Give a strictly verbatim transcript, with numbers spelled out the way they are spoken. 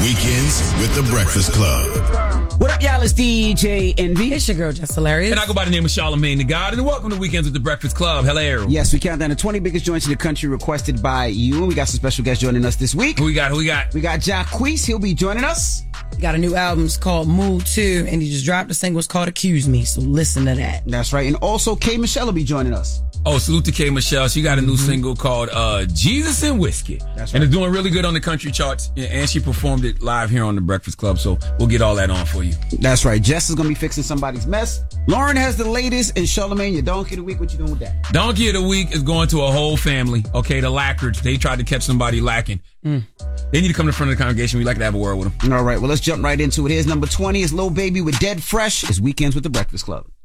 Weekends with the Breakfast Club. What up, y'all? It's D J Envy. It's your girl, Just Hilarious. And I go by the name of Charlamagne the God, and welcome to Weekends with the Breakfast Club. Hello. Yes, we count down the twenty biggest joints in the country requested by you, and we got some special guests joining us this week. Who we got? Who we got? We got Jacquees. He'll be joining us. Got a new album. It's called Mood two, and he just dropped a single. It's called Accuse Me, so listen to that. That's right. And also, K. Michelle will be joining us. Oh, salute to K. Michelle. She got a new mm-hmm. single called uh, Jesus and Whiskey. That's right. And it's doing really good on the country charts. And she performed it live here on the Breakfast Club, so we'll get all that on for you. That's right. Jess is going to be fixing somebody's mess. Lauren has the latest. And Charlamagne, your Donkey of the Week, what you doing with that? Donkey of the Week is going to a whole family. Okay, the Lackards. They tried to catch somebody lacking. Mm. They need to come to the front of the congregation. We'd like to have a word with them. All right, well, let's jump right into it. Here's number twenty. It's Lil Baby with Dead Fresh. It's Weekends with the Breakfast Club.